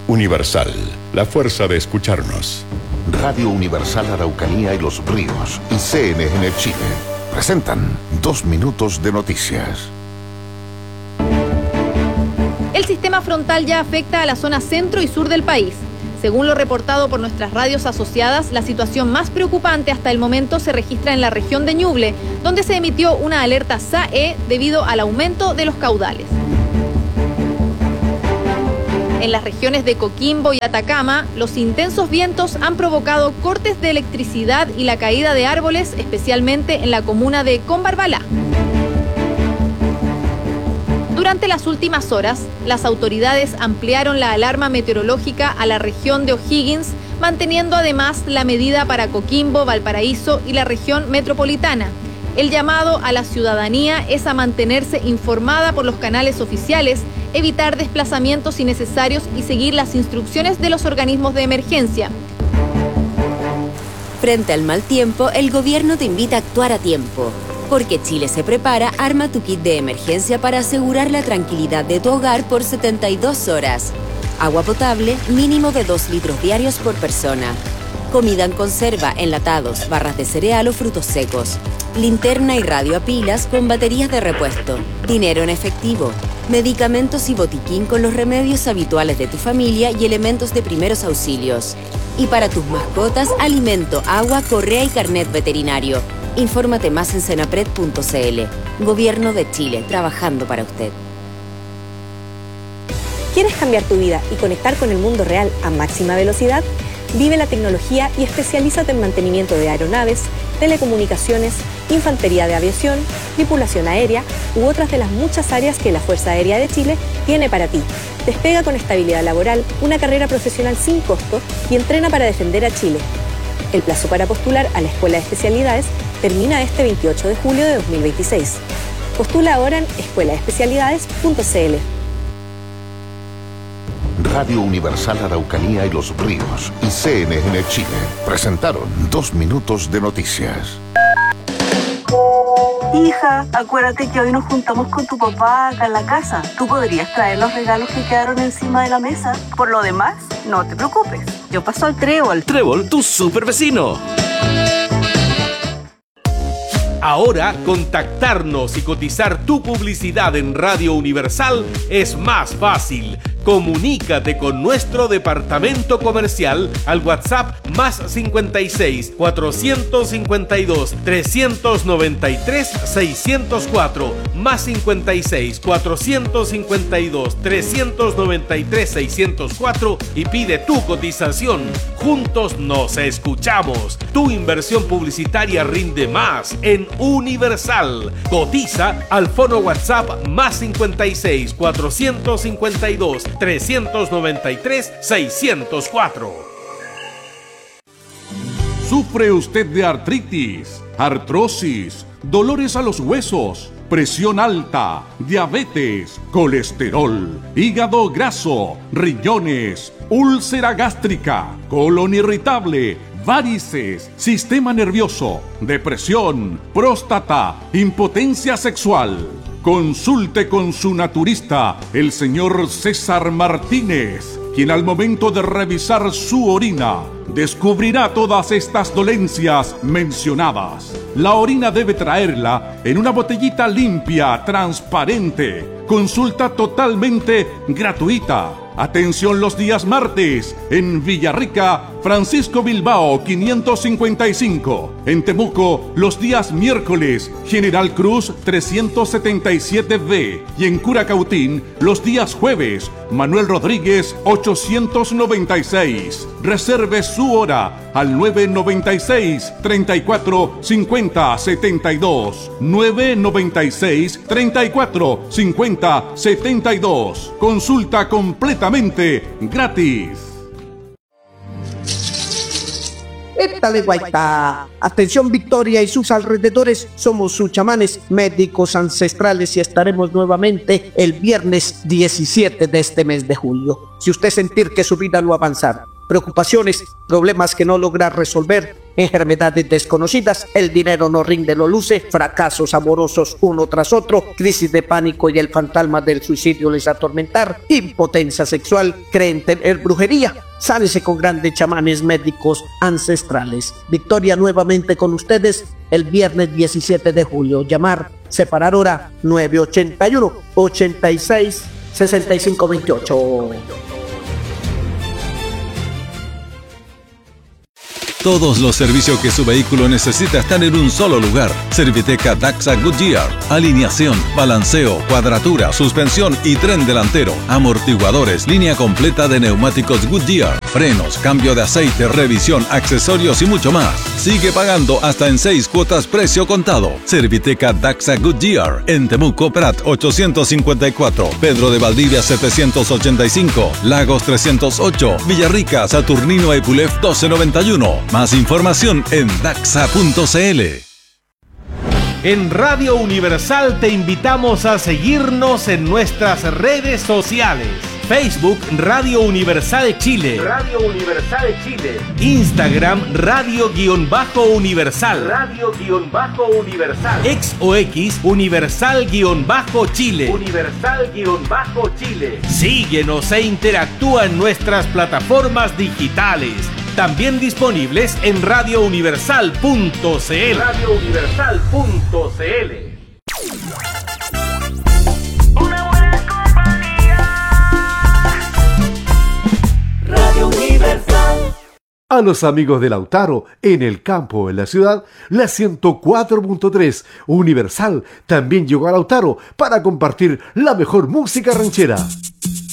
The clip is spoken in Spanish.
Universal, la fuerza de escucharnos. Radio Universal Araucanía y Los Ríos y CNN Chile presentan 2 minutos de noticias. El sistema frontal ya afecta a la zona centro y sur del país. Según lo reportado por nuestras radios asociadas, la situación más preocupante hasta el momento se registra en la región de Ñuble, donde se emitió una alerta SAE debido al aumento de los caudales. En las regiones de Coquimbo y Atacama, los intensos vientos han provocado cortes de electricidad y la caída de árboles, especialmente en la comuna de Combarbalá. Durante las últimas horas, las autoridades ampliaron la alarma meteorológica a la región de O'Higgins, manteniendo además la medida para Coquimbo, Valparaíso y la región metropolitana. El llamado a la ciudadanía es a mantenerse informada por los canales oficiales, evitar desplazamientos innecesarios y seguir las instrucciones de los organismos de emergencia. Frente al mal tiempo, el gobierno te invita a actuar a tiempo. Porque Chile se prepara, arma tu kit de emergencia para asegurar la tranquilidad de tu hogar por 72 horas. Agua potable, mínimo de 2 litros diarios por persona. Comida en conserva, enlatados, barras de cereal o frutos secos. Linterna y radio a pilas con baterías de repuesto. Dinero en efectivo. Medicamentos y botiquín con los remedios habituales de tu familia y elementos de primeros auxilios. Y para tus mascotas, alimento, agua, correa y carnet veterinario. Infórmate más en senapred.cl. Gobierno de Chile, trabajando para usted. ¿Quieres cambiar tu vida y conectar con el mundo real a máxima velocidad? Vive la tecnología y especialízate en mantenimiento de aeronaves, telecomunicaciones, infantería de aviación, tripulación aérea u otras de las muchas áreas que la Fuerza Aérea de Chile tiene para ti. Despega con estabilidad laboral, una carrera profesional sin costo y entrena para defender a Chile. El plazo para postular a la Escuela de Especialidades termina este 28 de julio de 2026. Postula ahora en escuelaespecialidades.cl. Radio Universal Araucanía y Los Ríos y CNN Chile presentaron 2 minutos de noticias. Hija, acuérdate que hoy nos juntamos con tu papá acá en la casa. Tú podrías traer los regalos que quedaron encima de la mesa. Por lo demás, no te preocupes. Yo paso al Trébol. Trébol, tu super vecino. Ahora, contactarnos y cotizar tu publicidad en Radio Universal es más fácil. Comunícate con nuestro departamento comercial al WhatsApp más 56 452 393 604 más 56 452 393 604 y pide tu cotización. Juntos nos escuchamos. Tu inversión publicitaria rinde más en Universal. Cotiza al fono WhatsApp más 56 452 393 604. ¿Sufre usted de artritis, artrosis, dolores a los huesos, presión alta, diabetes, colesterol, hígado graso, riñones, úlcera gástrica, colon irritable, varices, sistema nervioso, depresión, próstata, impotencia sexual? Consulte con su naturista, el señor César Martínez, quien al momento de revisar su orina descubrirá todas estas dolencias mencionadas. La orina debe traerla en una botellita limpia, transparente. Consulta totalmente gratuita. Atención los días martes en Villarrica, Francisco Bilbao 555. En Temuco los días miércoles, General Cruz 377B. Y en Curacautín los días jueves, Manuel Rodríguez 896. Reserve su hora al 996 34 50 72. 996 34 50 72. Consulta completamente gratis. Esta de Guaitá. Atención Victoria y sus alrededores, somos sus chamanes médicos ancestrales y estaremos nuevamente el viernes 17 de este mes de julio. Si usted sentir que su vida no avanzará, preocupaciones, problemas que no logras resolver, enfermedades desconocidas, el dinero no rinde, no luce, fracasos amorosos uno tras otro, crisis de pánico y el fantasma del suicidio les atormentar, impotencia sexual, creen tener brujería. Sálese con grandes chamanes médicos ancestrales. Victoria nuevamente con ustedes el viernes 17 de julio. Llamar, separar hora 981 86 65 28. Todos los servicios que su vehículo necesita están en un solo lugar. Serviteca Daxa Goodyear. Alineación, balanceo, cuadratura, suspensión y tren delantero. Amortiguadores, línea completa de neumáticos Goodyear. Frenos, cambio de aceite, revisión, accesorios y mucho más. Sigue pagando hasta en 6 cuotas precio contado. Serviteca Daxa Goodyear. En Temuco, Prat 854. Pedro de Valdivia 785. Lagos 308. Villarrica, Saturnino Epulef 1291. Más información en daxa.cl. En Radio Universal te invitamos a seguirnos en nuestras redes sociales. Facebook Radio Universal Chile. Radio Universal Chile. Instagram Radio-Universal. Radio-Universal. X o X Universal-Chile. Universal-Chile. Síguenos e interactúa en nuestras plataformas digitales. También disponibles en radiouniversal.cl. radiouniversal.cl. Una buena compañía. Radio Universal. A los amigos de Lautaro, en el campo o en la ciudad, la 104.3 Universal también llegó a Lautaro para compartir la mejor música ranchera.